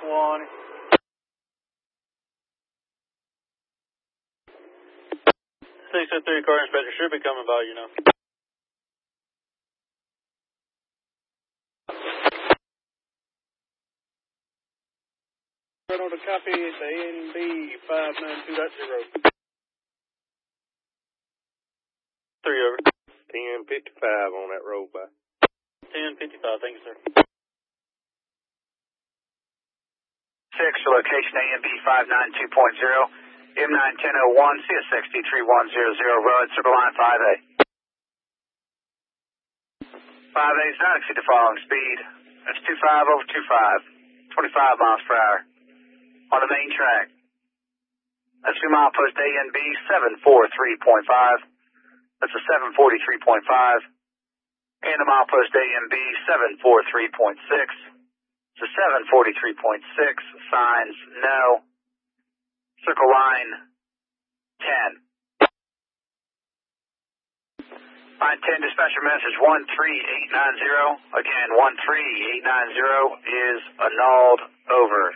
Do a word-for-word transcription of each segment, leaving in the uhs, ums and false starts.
one. six oh three car inspector should be coming by, you know. On the copy, it's A N B five nine two dot zero. Three over. ten fifty-five on that road by. ten fifty-five, thank you, sir. Six, location A M B five nine two point zero, M nine ten oh one, C S X D three one zero zero, road, circle line five A. five A is not exceed the following speed. That's two five over two five, twenty-five miles per hour. On the main track. That's two mile post A N B seven forty-three point five. That's a seven forty-three point five. And the mile post A N B seven forty-three point six. It's a seven forty-three point six. Signs no. Circle line ten. Line ten, dispatcher message one three eight nine zero. Again, one three eight nine zero is annulled. Over.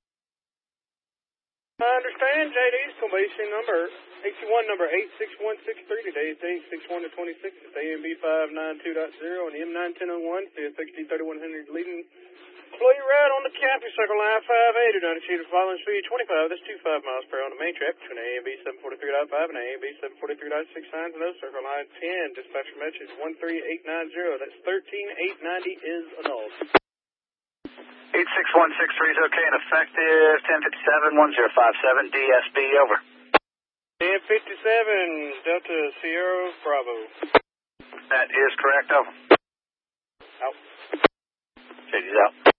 I understand J D's completion number, H one number eight six one six three, today's date six one to twenty-six, it's A M B five nine two dot zero and M nine ten oh one, C S X D thirty-one hundred leading employee route on the Cappy Circle line five A, do not exceed the following speed twenty-five, that's two five miles per hour on the main track between A M B seven forty-three point five and A M B seven forty-three point six signs and those circle line ten, dispatcher message one three eight nine zero, that's thirteen eight ninety is annulled. eight six one six three is okay and effective ten fifty-seven one zero five seven D S B, over. ten fifty-seven Delta Sierra Bravo. That is correct, over. Out. J D's out.